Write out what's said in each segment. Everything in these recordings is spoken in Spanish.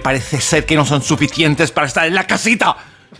parece ser que no son suficientes para estar en la casita.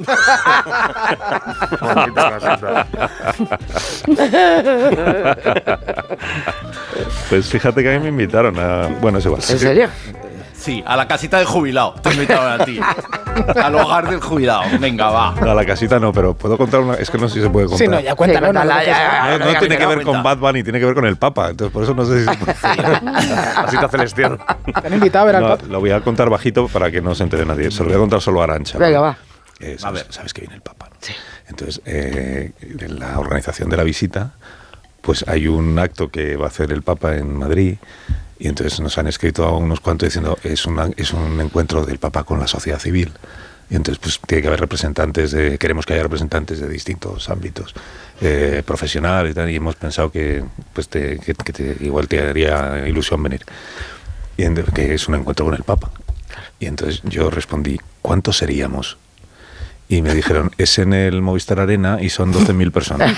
Pues fíjate que a mí me invitaron a... Bueno, es igual. ¿En serio? Sí, a la casita del jubilado. Te invitaron a ti. Al hogar del jubilado. Venga, va. A la casita no, pero puedo contar una... Es que no sé si se puede contar. Sí, no, ya cuéntala. No tiene que ver con Bad Bunny, tiene que ver con el Papa. Entonces, por eso no sé si se puede. Casita celestial. Te han invitado a ver al Papa. Lo voy a contar bajito para que no se entere nadie. Se lo voy a contar solo a Arantxa. Venga, va. Sabes que viene el Papa, ¿no? Sí. Entonces, en la organización de la visita, pues hay un acto que va a hacer el Papa en Madrid. Y entonces nos han escrito a unos cuantos diciendo es un encuentro del Papa con la sociedad civil. Y entonces pues tiene que haber representantes queremos que haya representantes de distintos ámbitos profesionales y tal, y hemos pensado que pues igual te haría ilusión venir. Y que es un encuentro con el Papa. Y entonces yo respondí, ¿cuántos seríamos? Y me dijeron, es en el Movistar Arena y son 12.000 personas.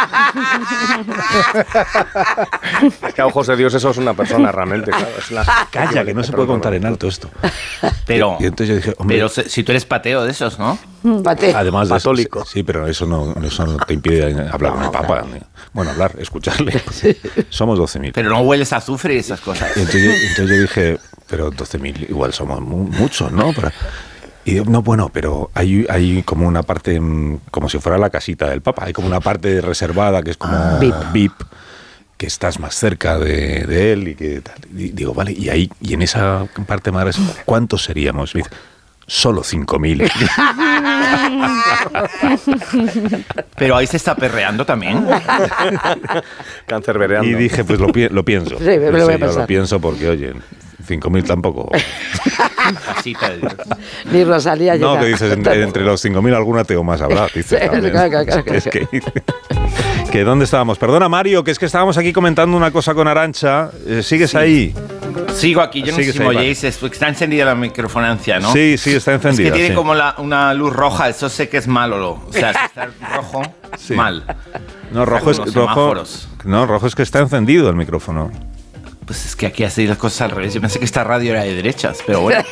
Es que a ojos de Dios eso es una persona realmente, claro. Calla, que no se puede contar en alto esto. Pero, y entonces yo dije, hombre, pero si tú eres pateo de esos, ¿no? Pate. Además de Católico. Sí, pero eso no te impide hablar con el Papa. Bueno, escucharle. Somos 12.000. Pero no hueles a azufre y esas cosas. Y entonces yo dije, pero 12.000 igual somos muchos, ¿no? Y no, bueno, pero hay como una parte, como si fuera la casita del Papa, hay como una parte reservada que es como VIP, que estás más cerca de él y que tal. Y digo, vale, y en esa parte más, ¿cuántos seríamos? Y dice, solo 5.000. Pero ahí se está perreando también. Cancerbereando. Y dije, pues lo pienso. Sí, me lo voy a pensar. Yo lo pienso porque, oye, 5.000 tampoco. Casita de Dios. Ni Rosalía llega. No, que dices, entre los 5.000 alguna tengo más habrá. Dices, Claro. es que ¿dónde estábamos? Perdona, Mario, que es que estábamos aquí comentando una cosa con Arantxa. ¿Sigues ahí? Sigo aquí, yo no sé Sigues si me ahí, oyéis, está encendida la microfonancia, ¿no? Sí, está encendida. Es que tiene sí. como una luz roja, eso sé que es malo. O sea, si está rojo, Sí. mal. No, rojo es que está encendido el micrófono. Pues es que aquí así las cosas al revés. Yo pensé que esta radio era de derechas, pero bueno.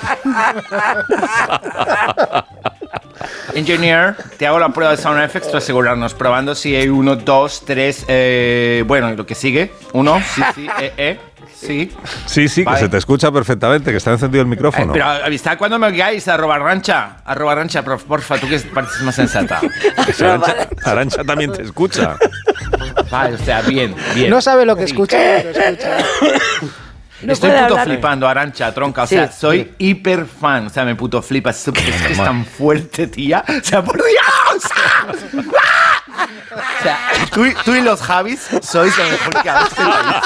Engineer, te hago la prueba de Sound Effects para asegurarnos. Probando si hay 1, 2, 3. Bueno, lo que sigue. 1, sí. Sí, Vale. que se te escucha perfectamente, que está encendido el micrófono. Pero avisad cuando me oigáis, @Arantxa, porfa, tú que pareces más sensata. Arantxa también te escucha. Vale, o sea, bien. No sabe lo que escucha, pero escucha. No Estoy puede puto hablar. flipando, Arantxa, tronca. O Sí. sea, soy hiper fan. O sea, me puto flipa. Es que es tan fuerte, tía. O sea, por Dios. O sea, tú y los Javis sois lo mejor que ha visto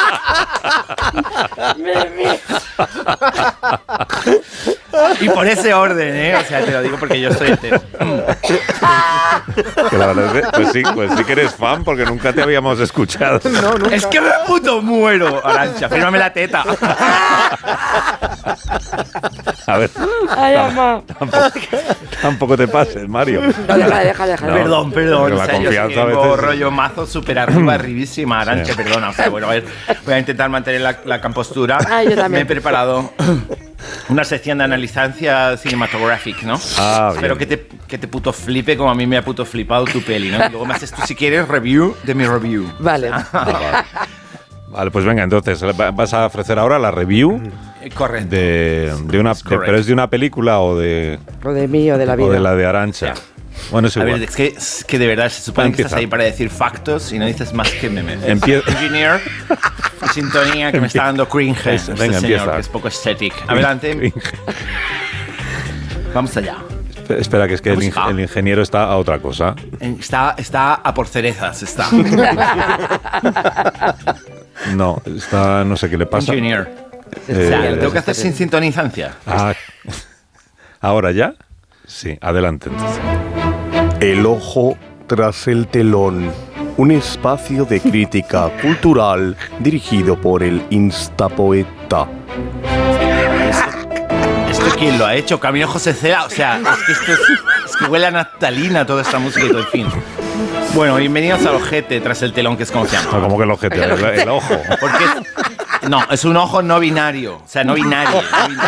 el país. Y por ese orden, ¿eh? O sea, te lo digo porque yo soy entero. Que la verdad es que, pues sí que eres fan porque nunca te habíamos escuchado. No, nunca. Es que me puto muero, Arantxa. Fírmame la teta. A ver, Ay, mamá. tampoco te pases, Mario. No, deja. No. Perdón. Porque O la sea, yo confianza sí a tengo veces- rollo mazo súper arribísima, Arantxa, Sí. perdona. O sea, bueno, a ver, voy a intentar mantener la compostura. Ay, yo también. Me he preparado una sección de analizancia cinematográfica, ¿no? Ah, bien. Espero que te puto flipe como a mí me ha puto flipado tu peli, ¿no? Y luego me haces tú, si quieres, review de mi review. Vale. Vale, pues venga, entonces vas a ofrecer ahora la review Correcto. de una, pero es de una película o de O de mí o de la vida. o de la de Arantxa. Ya. Bueno, es A igual. ver, es que de verdad se supone que Empieza. estás ahí para decir factos y no dices más que memes. Empieza. Engineer, sintonía que me está dando cringe. Eso, Este venga, señor, empieza. que es poco estético. Adelante. Vamos allá. Espera, que es que el, Música. el ingeniero está a otra cosa. Está a por cerezas, está. No, está, no sé qué le pasa. Engineer. O sea, Eh, lo tengo que hacer sin sintonizancia. Ah, ¿ahora ya? Sí, adelante entonces. El ojo tras el telón. Un espacio de crítica cultural dirigido por el Instapoeta. ¿Esto quién lo ha hecho? Camilo José Cela. O sea, es que esto es que huele a naftalina toda esta música y todo el fin. Bueno, bienvenidos al ojete tras el telón, que es como se llama. No, como que el ojete, el ojo. Porque no, es un ojo no binario. O sea, no binario.